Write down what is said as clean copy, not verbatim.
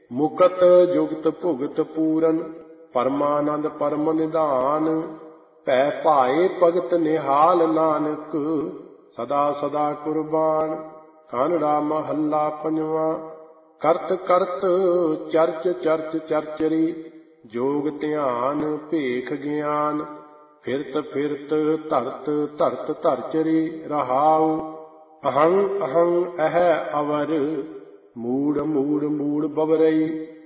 ਮੁਕਤ ਜੁਗਤ ਭੁਗਤ ਪੂਰਨ, ਪਰਮਾਨੰਦ ਪਰਮ ਨਿਧਾਨ। ਭੈ ਭਾਏ ਭਗਤ ਨਿਹਾਲ ਨਾਨਕ, ਸਦਾ ਸਦਾ ਕੁਰਬਾਨ। ਕਾਨੜਾ ਮਹੱਲਾ ਪੰਜਵਾਂ। ਕਰਤ ਕਰਤ ਚਰਚ ਚਰਚ ਚਰਚਰੀ, ਜੋਗ ਧਿਆਨ ਭੇਖ ਗਿਆਨ। ਫਿਰਤ ਫਿਰਤ ਧਰਤ ਧਰਤ ਧਰਚਰੀ, ਰਹਾਉ ਅਹੰ ਅਹੰ ਅਹ ਅਵਰ। ਮੂੜ ਮੂੜ ਮੂੜ ਬਵਰਈ,